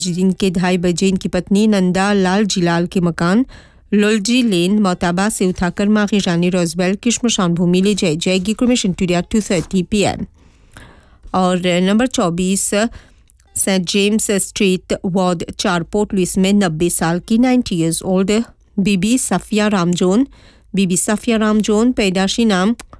दिन के 2:30 बजे इनकी पत्नी नंदा लाल जिलाल के मकान लोलजी लेन मोताबा से उठाकर मागी जानी रोजबेल की श्मशान भूमि ले जाएगी। Cremation today at 2:30 PM। और number 24 scent James street ward 4 port Louis में 90 साल की 90 years old बीबी सफिया रामजोन पैदाशी नाम